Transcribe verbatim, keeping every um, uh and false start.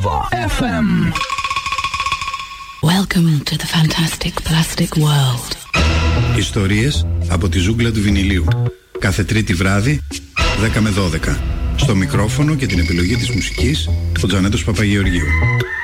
Nova εφ εμ. Welcome to the fantastic plastic world. Ιστορίες από τη ζούγκλα του βινιλίου. Κάθε Τρίτη βράδυ, δέκα με δώδεκα. Στο μικρόφωνο και την επιλογή της μουσικής, ο Τζανέτος Παπαγεωργίου.